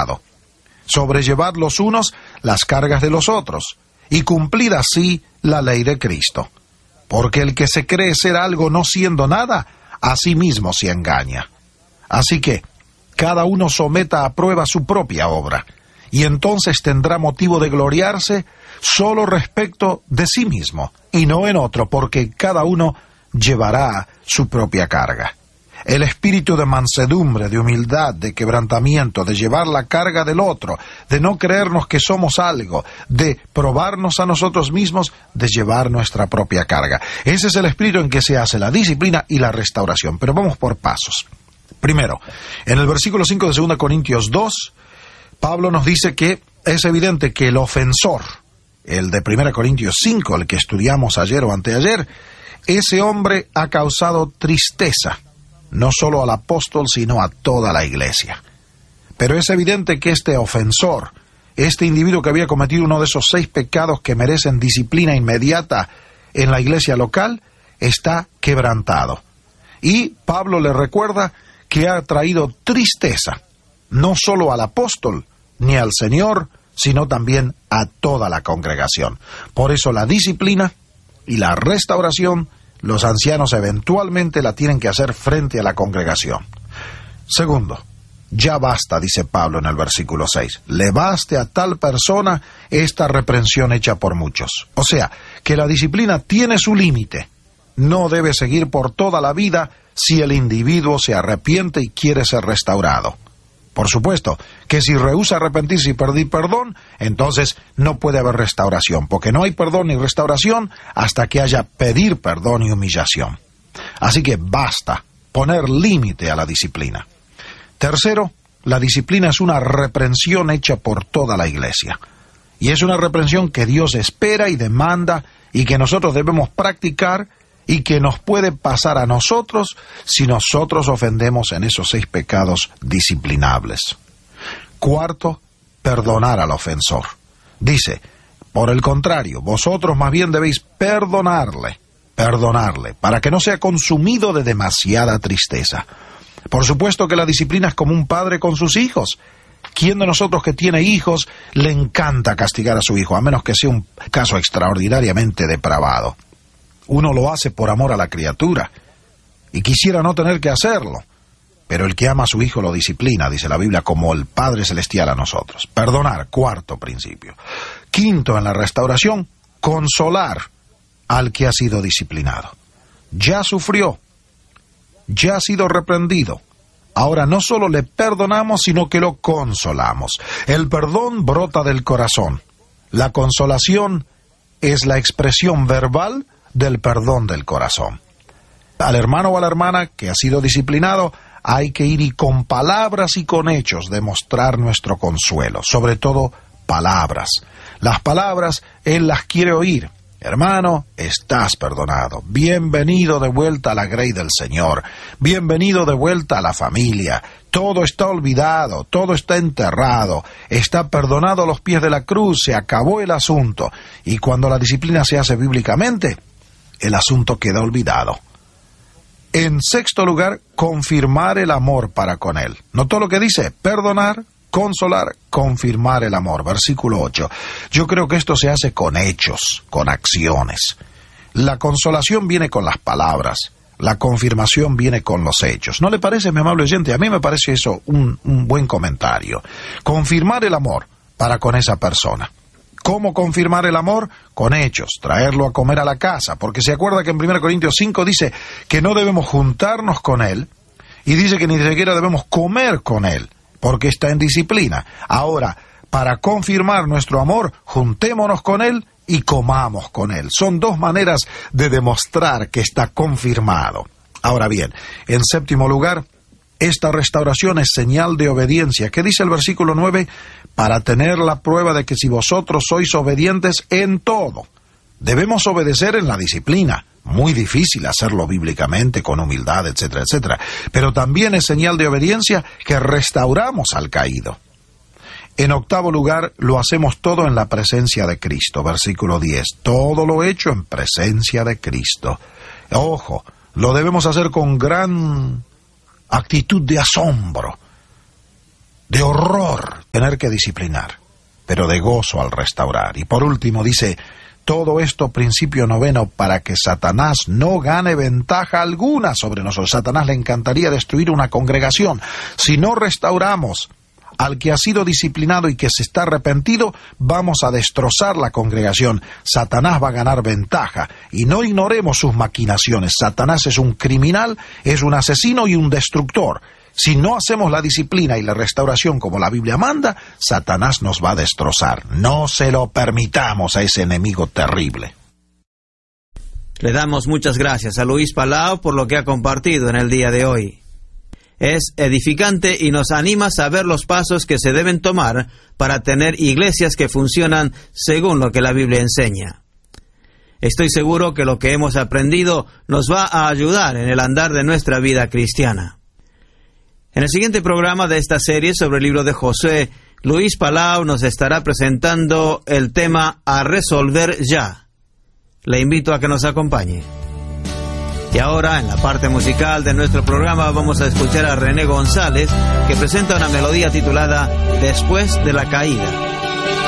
pecado. Sobrellevad los unos las cargas de los otros, y cumplid así la ley de Cristo. Porque el que se cree ser algo no siendo nada, a sí mismo se engaña. Así que, cada uno someta a prueba su propia obra, y entonces tendrá motivo de gloriarse solo respecto de sí mismo, y no en otro, porque cada uno llevará su propia carga. El espíritu de mansedumbre, de humildad, de quebrantamiento, de llevar la carga del otro, de no creernos que somos algo, de probarnos a nosotros mismos, de llevar nuestra propia carga. Ese es el espíritu en que se hace la disciplina y la restauración. Pero vamos por pasos. Primero, en el versículo 5 de 2 Corintios 2, Pablo nos dice que es evidente que el ofensor, el de 1 Corintios 5, el que estudiamos ayer o anteayer, ese hombre ha causado tristeza, no solo al apóstol, sino a toda la iglesia. Pero es evidente que este ofensor, este individuo que había cometido uno de esos 6 pecados que merecen disciplina inmediata en la iglesia local, está quebrantado. Y Pablo le recuerda que ha traído tristeza, no solo al apóstol, ni al Señor, sino también a toda la congregación. Por eso la disciplina y la restauración, los ancianos eventualmente la tienen que hacer frente a la congregación. Segundo, ya basta, dice Pablo en el versículo 6, le baste a tal persona esta reprensión hecha por muchos. O sea, que la disciplina tiene su límite, no debe seguir por toda la vida si el individuo se arrepiente y quiere ser restaurado. Por supuesto, que si rehúsa arrepentirse y pedir perdón, entonces no puede haber restauración, porque no hay perdón ni restauración hasta que haya pedir perdón y humillación. Así que basta poner límite a la disciplina. Tercero, la disciplina es una reprensión hecha por toda la iglesia. Y es una reprensión que Dios espera y demanda y que nosotros debemos practicar y que nos puede pasar a nosotros si nosotros ofendemos en esos 6 pecados disciplinables. Cuarto, perdonar al ofensor. Dice, por el contrario, vosotros más bien debéis perdonarle, para que no sea consumido de demasiada tristeza. Por supuesto que la disciplina es como un padre con sus hijos. ¿Quién de nosotros que tiene hijos le encanta castigar a su hijo, a menos que sea un caso extraordinariamente depravado? Uno lo hace por amor a la criatura, y quisiera no tener que hacerlo, pero el que ama a su hijo lo disciplina, dice la Biblia, como el Padre Celestial a nosotros. Perdonar, cuarto principio. Quinto, en la restauración, consolar al que ha sido disciplinado. Ya sufrió, ya ha sido reprendido. Ahora no solo le perdonamos, sino que lo consolamos. El perdón brota del corazón. La consolación es la expresión verbal del perdón del corazón. Al hermano o a la hermana que ha sido disciplinado, hay que ir y con palabras y con hechos demostrar nuestro consuelo, sobre todo palabras. Las palabras él las quiere oír. Hermano, estás perdonado. Bienvenido de vuelta a la grey del Señor. Bienvenido de vuelta a la familia. Todo está olvidado, todo está enterrado. Está perdonado a los pies de la cruz, se acabó el asunto. Y cuando la disciplina se hace bíblicamente, el asunto queda olvidado. En sexto lugar, confirmar el amor para con él. ¿Notó lo que dice? Perdonar, consolar, confirmar el amor. Versículo 8. Yo creo que esto se hace con hechos, con acciones. La consolación viene con las palabras. La confirmación viene con los hechos. ¿No le parece, mi amable oyente? A mí me parece eso un buen comentario. Confirmar el amor para con esa persona. ¿Cómo confirmar el amor? Con hechos, traerlo a comer a la casa, porque se acuerda que en 1 Corintios 5 dice que no debemos juntarnos con él, y dice que ni siquiera debemos comer con él, porque está en disciplina. Ahora, para confirmar nuestro amor, juntémonos con él y comamos con él. Son 2 maneras de demostrar que está confirmado. Ahora bien, en séptimo lugar, esta restauración es señal de obediencia. ¿Qué dice el versículo 9? Para tener la prueba de que si vosotros sois obedientes en todo. Debemos obedecer en la disciplina. Muy difícil hacerlo bíblicamente, con humildad, etcétera, etcétera. Pero también es señal de obediencia que restauramos al caído. En octavo lugar, lo hacemos todo en la presencia de Cristo. Versículo 10. Todo lo hecho en presencia de Cristo. Ojo, lo debemos hacer con gran actitud de asombro. de horror tener que disciplinar, pero de gozo al restaurar. Y por último dice, todo esto, principio noveno, para que Satanás no gane ventaja alguna sobre nosotros. Satanás le encantaría destruir una congregación. Si no restauramos al que ha sido disciplinado y que se está arrepentido, vamos a destrozar la congregación. Satanás va a ganar ventaja. Y no ignoremos sus maquinaciones. Satanás es un criminal, es un asesino y un destructor. Si no hacemos la disciplina y la restauración como la Biblia manda, Satanás nos va a destrozar. No se lo permitamos a ese enemigo terrible. Le damos muchas gracias a Luis Palau por lo que ha compartido en el día de hoy. Es edificante y nos anima a saber los pasos que se deben tomar para tener iglesias que funcionan según lo que la Biblia enseña. Estoy seguro que lo que hemos aprendido nos va a ayudar en el andar de nuestra vida cristiana. En el siguiente programa de esta serie sobre el libro de Josué, Luis Palau nos estará presentando el tema A resolver ya. Le invito a que nos acompañe. Y ahora, en la parte musical de nuestro programa, vamos a escuchar a René González, que presenta una melodía titulada Después de la caída.